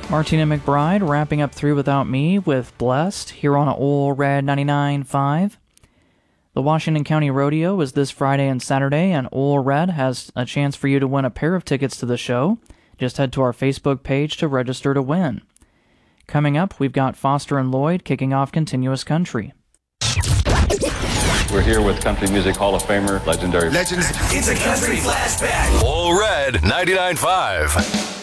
Martina McBride wrapping up Through Without Me with Blessed here on Ole Red 99.5. The Washington County Rodeo is this Friday and Saturday, and Ole Red has a chance for you to win a pair of tickets to the show. Just head to our Facebook page to register to win. Coming up, we've got Foster and Lloyd kicking off Continuous Country. We're here with Country Music Hall of Famer, legendary Legends. It's a country flashback. Ole Red 99.5.